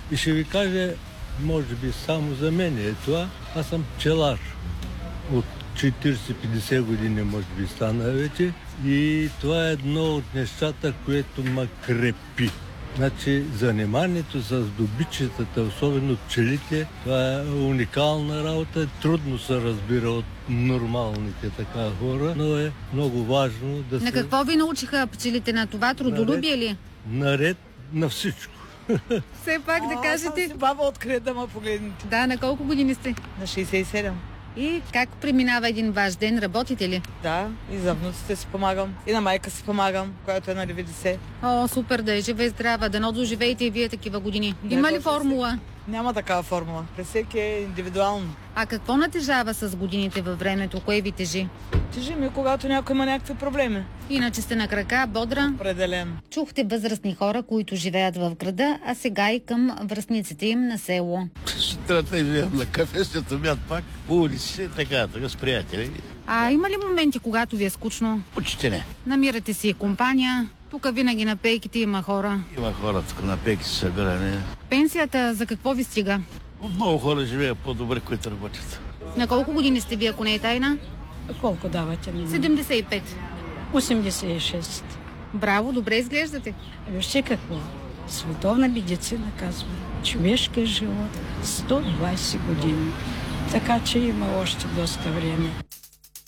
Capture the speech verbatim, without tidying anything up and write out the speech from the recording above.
И ще ви кажа, може би само за мен е това. Аз съм пчелар. От четирийсет-петдесет години може би стана вече. И това е едно от нещата, което ме крепи. Значи, заниманието с добичетата, особено пчелите, това е уникална работа. Трудно се разбира от нормалните така хора, но е много важно да се... На какво ви научиха пчелите? На това трудолюбие ли? Наред на всичко. Все пак да кажете... Аз съм си баба открит да ме погледнете. Да, на колко години сте? На шейсет и седем. И как преминава един ваш ден? Работите ли? Да, и за внуците си помагам. И на майка си помагам, която е на деветдесет. О, супер, да е жива и здрава. Дано доживеете и вие такива години. Не, Има ли точно формула? Няма такава формула. При всеки е индивидуално. А какво натежава с годините във времето? Кое ви тежи? Тежи ми, когато някой има някакви проблеми. Иначе сте на крака, бодра. Определено. Чухте възрастни хора, които живеят в града, а сега и към връстниците им на село. Сутрата излизам на кафе, след обяд пак по улиците, така, така с приятели. А има ли моменти, когато ви е скучно? Почти не. Намирате си компания. Тук винаги на пейките има хора. Има хора тук на пейки се събиране. Пенсията за какво ви стига? Много хора живеят по-добре, които работят. На колко години сте ви, ако не е тайна? Колко давате ми? седемдесет и пет. осемдесет и шест. Браво, добре изглеждате. Вижте какво? Световна медицина казва. Човешкият живот сто двадесет години. Така че има още доста време.